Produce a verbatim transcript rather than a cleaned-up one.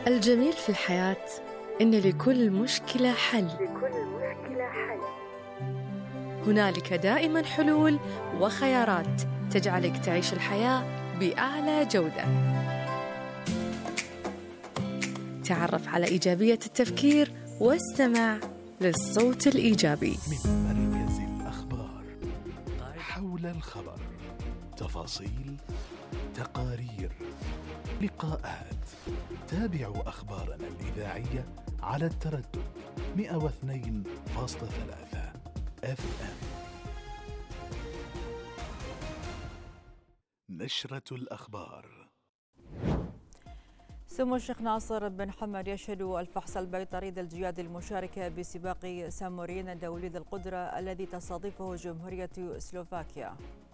الجميل في الحياة إن لكل مشكلة حل. لكل مشكلة حل. هنالك دائما حلول وخيارات تجعلك تعيش الحياة بأعلى جودة. تعرف على إيجابية التفكير واستمع للصوت الإيجابي. من مركز الأخبار، حول الخبر، تفاصيل، تقارير، لقاءات. تابعوا أخبارنا الإذاعية على التردد مئة واثنين فاصلة ثلاثة اف ام. نشرة الأخبار. سمو الشيخ ناصر بن حمد يشهد الفحص البيطري للجياد المشاركة بسباق سامورين الدولي ذي القدرة الذي تستضيفه جمهورية سلوفاكيا.